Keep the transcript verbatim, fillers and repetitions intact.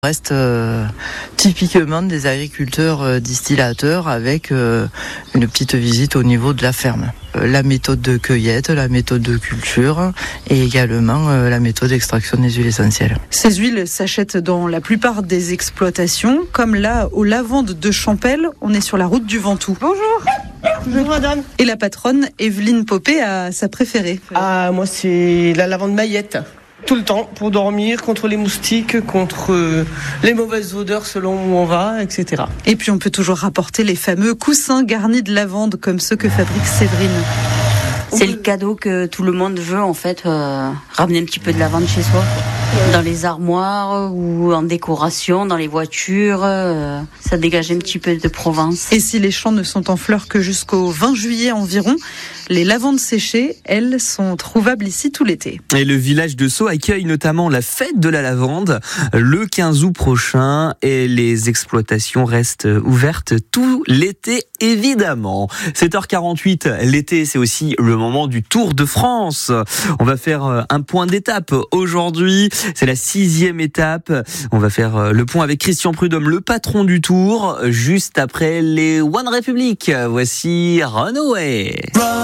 reste euh, typiquement des agriculteurs euh, distillateurs avec euh, une petite visite au niveau de la ferme. Euh, la méthode de cueillette, la méthode de culture et également euh, la méthode d'extraction des huiles essentielles. Ces huiles s'achètent dans la plupart des exploitations, comme là au Lavande de Champel, on est sur la route du Ventoux. Bonjour. Bonjour madame. Et la patronne, Evelyne Popé, a sa préférée. Ah, moi c'est la lavande maillette. Tout le temps, pour dormir, contre les moustiques, contre euh, les mauvaises odeurs selon où on va, et cetera. Et puis on peut toujours rapporter les fameux coussins garnis de lavande comme ceux que fabrique Séverine. C'est le cadeau que tout le monde veut en fait, euh, ramener un petit peu de lavande chez soi, dans les armoires ou en décoration, dans les voitures, euh, ça dégage un petit peu de Provence. Et si les champs ne sont en fleurs que jusqu'au vingt juillet environ, les lavandes séchées, elles, sont trouvables ici tout l'été. Et le village de Sceaux accueille notamment la fête de la lavande le quinze août prochain et les exploitations restent ouvertes tout l'été évidemment. sept heures quarante-huit, l'été c'est aussi le moment du Tour de France. On va faire un point d'étape aujourd'hui, c'est la sixième étape. On va faire le point avec Christian Prudhomme, le patron du Tour, juste après les One Republic. Voici Runaway.